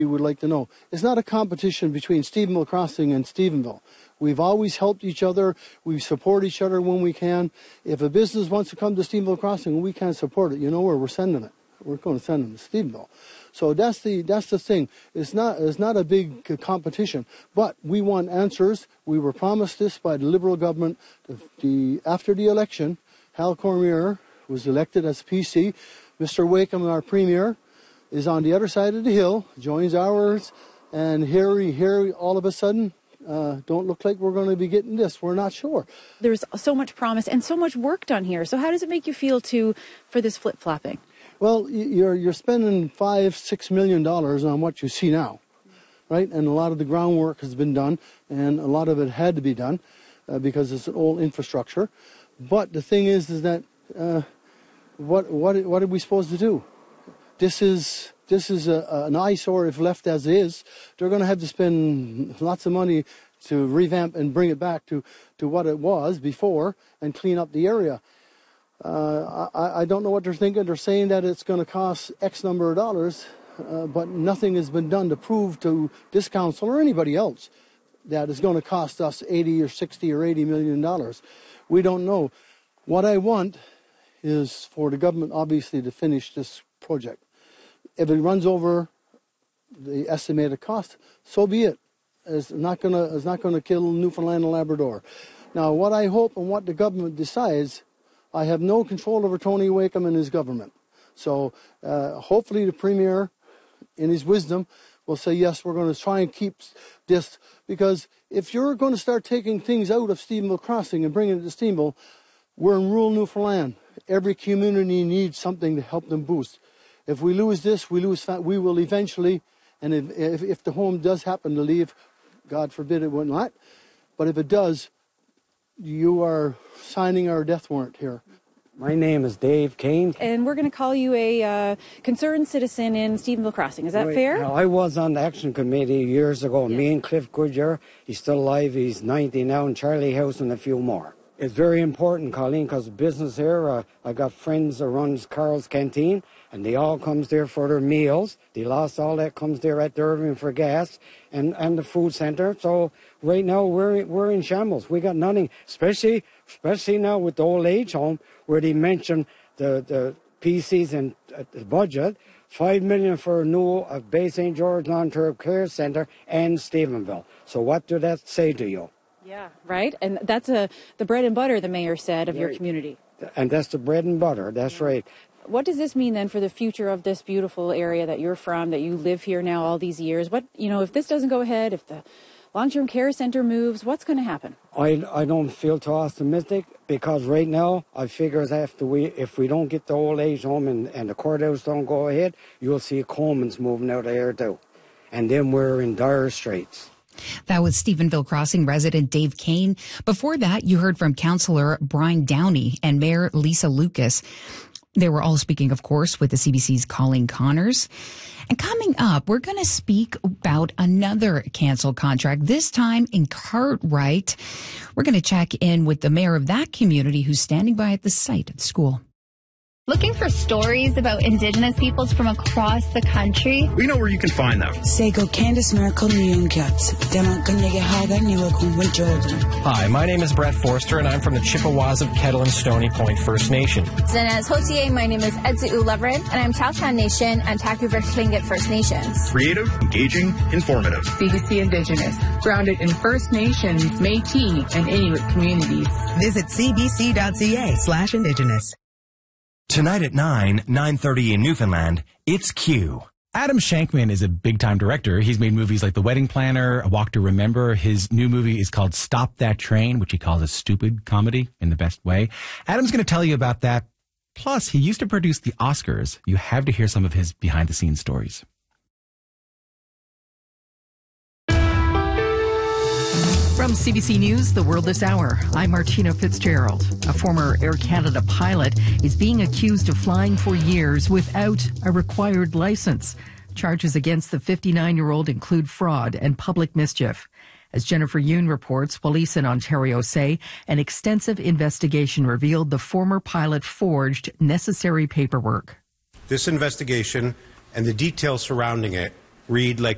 We would like to know. It's not a competition between Stephenville Crossing and Stephenville. We've always helped each other. We support each other when we can. If a business wants to come to Stephenville Crossing and we can't support it, you know where we're sending it. We're going to send them to Stephenville. So that's the thing. It's not a big competition, but we want answers. We were promised this by the Liberal government. After the election, Hal Cormier was elected as PC. Mr. Wakeham, our premier, is on the other side of the hill, joins ours, and here all of a sudden, don't look like we're going to be getting this. We're not sure. There's so much promise and so much work done here. So how does it make you feel for this flip-flopping? Well, you're spending $5-6 million on what you see now, right? And a lot of the groundwork has been done, and a lot of it had to be done because it's an old infrastructure. But the thing is that what are we supposed to do? This is an eyesore if left as is. They're going to have to spend lots of money to revamp and bring it back to what it was before and clean up the area. I don't know what they're thinking. They're saying that it's going to cost X number of dollars, but nothing has been done to prove to this council or anybody else that it's going to cost us $80 or $60 or $80 million. We don't know. What I want is for the government, obviously, to finish this project. If it runs over the estimated cost, so be it. It's not going to kill Newfoundland and Labrador. Now, what I hope and what the government decides, I have no control over Tony Wakeham and his government. So hopefully the Premier, in his wisdom, will say, yes, we're going to try and keep this. Because if you're going to start taking things out of Stephenville Crossing and bringing it to Stephenville, we're in rural Newfoundland. Every community needs something to help them boost. If we lose this, we will eventually, and if the home does happen to leave, God forbid it would not, but if it does, you are signing our death warrant here. My name is Dave Kane. And we're going to call you a concerned citizen in Stephenville Crossing. Is that fair? Now, I was on the action committee years ago. Yeah. Me and Cliff Goodyear, he's still alive, he's 90 now, and Charlie House and a few more. It's very important, Colleen, because business here, I got friends that runs Carl's Canteen, and they all comes there for their meals. They lost all that, comes there at Irving for gas and the food centre. So right now we're in shambles. We got nothing, especially now with the old age home where they mentioned the PCs and the budget, $5 million for a new Bay St. George Long-Term Care Centre and Stephenville. So what do that say to you? Yeah, right. And that's the bread and butter, the mayor said, of your community. And that's the bread and butter. That's right. What does this mean then for the future of this beautiful area that you're from, that you live here now all these years? What, if this doesn't go ahead, if the long-term care center moves, what's going to happen? I don't feel too optimistic because right now I figure if we don't get the old age home and the courthouse don't go ahead, you'll see Coleman's moving out of here too. And then we're in dire straits. That was Stephenville Crossing resident Dave Kane. Before that, you heard from Councillor Brian Downey and Mayor Lisa Lucas. They were all speaking, of course, with the CBC's Colleen Connors. And coming up, we're going to speak about another canceled contract, this time in Cartwright. We're going to check in with the mayor of that community who's standing by at the site at the school. Looking for stories about Indigenous peoples from across the country? We know where you can find them. Hi, my name is Brett Forster, and I'm from the Chippewas of Kettle and Stony Point First Nation. Zenez Hotier, my name is Edzu Ulevred, and I'm Tahltan Nation and Taku Tlingit First Nations. Creative, engaging, informative. CBC Indigenous, grounded in First Nations, Métis, and Inuit communities. Visit cbc.ca/Indigenous. Tonight at 9:30 in Newfoundland, it's Q. Adam Shankman is a big-time director. He's made movies like The Wedding Planner, A Walk to Remember. His new movie is called Stop That Train, which he calls a stupid comedy in the best way. Adam's going to tell you about that. Plus, he used to produce the Oscars. You have to hear some of his behind-the-scenes stories. From CBC News, The World This Hour, I'm Martina Fitzgerald. A former Air Canada pilot is being accused of flying for years without a required license. Charges against the 59-year-old include fraud and public mischief. As Jennifer Yoon reports, police in Ontario say an extensive investigation revealed the former pilot forged necessary paperwork. This investigation and the details surrounding it read like